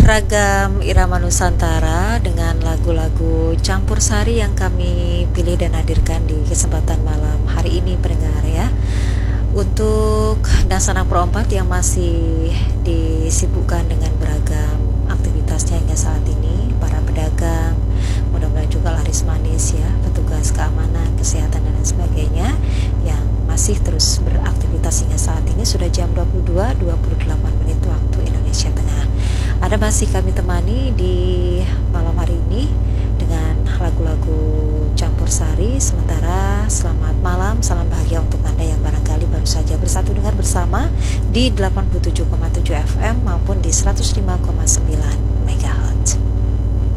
ragam irama Nusantara dengan lagu-lagu campur sari yang kami pilih dan hadirkan di kesempatan malam hari ini pendengar ya. Untuk dan sanak perempat yang masih disibukkan dengan beragam aktivitasnya hingga saat ini, para pedagang, mudah-mudahan juga laris manis ya, petugas keamanan, kesehatan dan lain sebagainya yang masih terus beraktivitas hingga saat ini. Sudah jam 22.28 waktu Indonesia Tengah. Ada masih kami temani di malam hari ini dengan lagu-lagu campur sari. Sementara selamat malam, salam bahagia untuk Anda yang barangkali baru saja bersatu dengar bersama di 87,7 FM maupun di 105,9